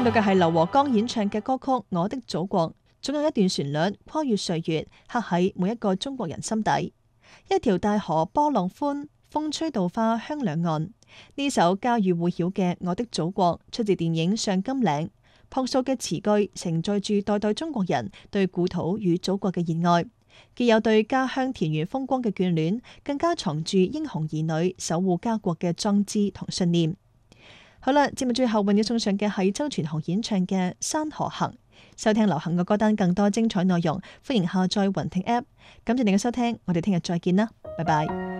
聽到嘅係劉和剛演唱嘅歌曲《我的祖國》，總有一段旋律跨越歲月，刻喺每一個中國人心底。一條大河波浪寬，風吹稻花香兩岸。呢首家喻戶曉嘅《我的祖國》出自電影《上甘嶺》，樸素嘅詞句承載住代代中國人對故土與祖國嘅熱愛，既有對家鄉田園風光嘅眷戀，更加藏住英雄兒女守護家國嘅壯志同信念。好啦，節目最後為你送上嘅係周傳雄演唱嘅《山河行》。收聽流行嘅歌單，更多精彩內容，歡迎下載雲聽 App。感謝你嘅收聽，我哋聽日再見啦，拜拜。